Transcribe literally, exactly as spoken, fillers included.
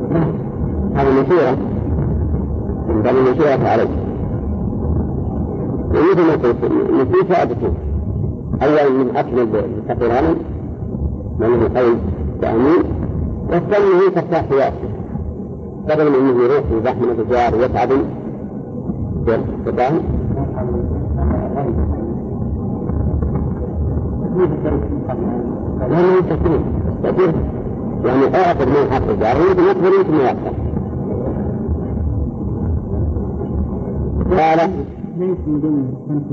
هذا مشيرة من باب المشيرة عليه. ومثل ما قلت نسيت فائدته أولا من أكل التقران من القول تأمين، والثاني هي تفتح حياته بدل من أنه يروح في زحمة التجار ويتعب بالتفاهم. لا ما يستطيع يستطيع يعني أعقد من حق التجار ويمكن يقبل يمكن ما يقبل. قال